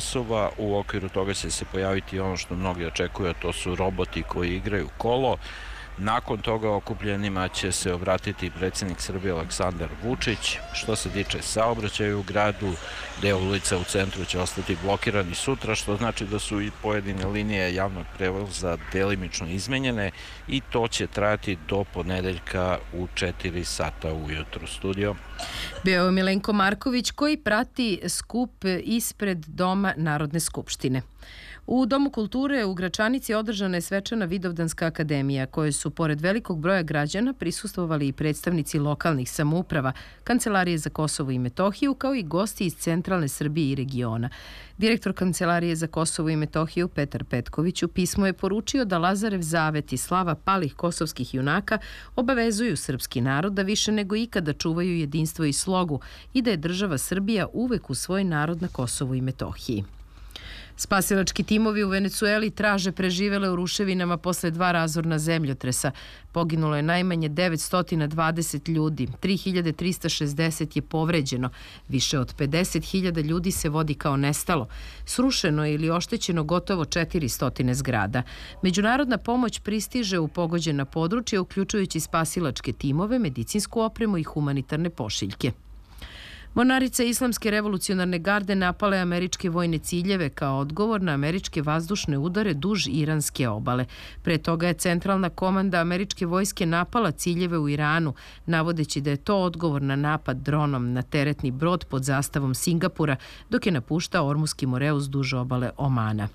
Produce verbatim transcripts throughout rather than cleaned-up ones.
časova. U okviru toga će se pojaviti ono što mnogi očekuju, a to su roboti koji igraju kolo. Nakon toga okupljenima će se obratiti predsjednik Srbije Aleksandar Vučić. Što se tiče saobraćaja u gradu, deo ulica u centru će ostati blokirani sutra, što znači da su i pojedine linije javnog prevoza delimično izmenjene i to će trajati do ponedeljka u četiri sata ujutru. Studio. Bio je Milenko Marković koji prati skup ispred Doma Narodne skupštine. U Domu kulture u Gračanici održana je svečana Vidovdanska akademija, koje su, pored velikog broja građana, prisustvovali i predstavnici lokalnih samouprava, Kancelarije za Kosovo i Metohiju, kao i gosti iz centralne Srbije i regiona. Direktor Kancelarije za Kosovo i Metohiju Petar Petković u pismu je poručio da Lazarev zavet i slava palih kosovskih junaka obavezuju srpski narod da više nego ikada čuvaju jedinstvo i slogu i da je država Srbija uvek u svoj narod na Kosovu i Metohiji. Spasilački timovi u Venecueli traže preživele u ruševinama posle dva razorna zemljotresa. Poginulo je najmanje devetsto dvadeset ljudi, tri hiljade trista šezdeset je povređeno, više od pedeset hiljada ljudi se vodi kao nestalo. Srušeno je ili oštećeno gotovo četiristo zgrada. Međunarodna pomoć pristiže u pogođena područja, uključujući spasilačke timove, medicinsku opremu i humanitarne pošiljke. Mornarice Islamske revolucionarne garde napale američke vojne ciljeve kao odgovor na američke vazdušne udare duž iranske obale. Pre toga je centralna komanda američke vojske napala ciljeve u Iranu, navodeći da je to odgovor na napad dronom na teretni brod pod zastavom Singapura, dok je napuštao Ormuski Moreus duž obale Omana.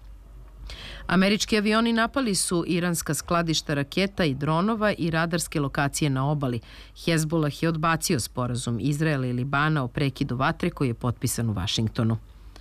Američki avioni napali su iranska skladišta raketa i dronova i radarske lokacije na obali. Hezbollah je odbacio sporazum Izraela i Libana o prekidu vatre koji je potpisan u Vašingtonu.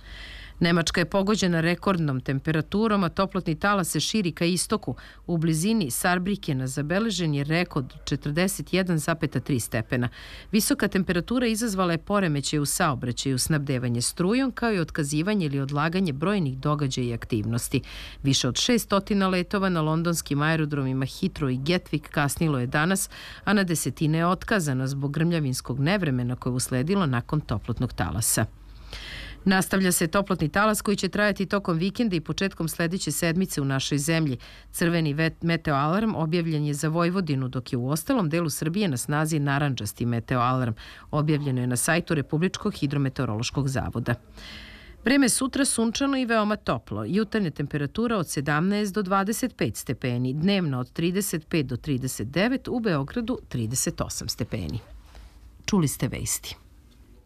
Nemačka je pogođena rekordnom temperaturom, a toplotni talas se širi ka istoku. U blizini Sarbrikena zabeležen je rekord četrdeset jedan zarez tri stepena. Visoka temperatura izazvala je poremećaj u saobraćaju, snabdevanje strujom, kao i otkazivanje ili odlaganje brojnih događaja i aktivnosti. Više od šeststo letova na londonskim aerodromima Heathrow i Gatwick kasnilo je danas, a na desetine je otkazano zbog grmljavinskog nevremena koje je usledilo nakon toplotnog talasa. Nastavlja se toplotni talas koji će trajati tokom vikenda i početkom sledeće sedmice u našoj zemlji. Crveni meteo alarm objavljen je za Vojvodinu, dok je u ostalom delu Srbije na snazi narandžasti meteo alarm. Objavljeno je na sajtu Republičkog hidrometeorološkog zavoda. Vreme sutra sunčano i veoma toplo. Jutarnja temperatura od sedamnaest do dvadeset pet stepeni, dnevno od trideset pet do trideset devet, u Beogradu trideset osam stepeni. Čuli ste vesti.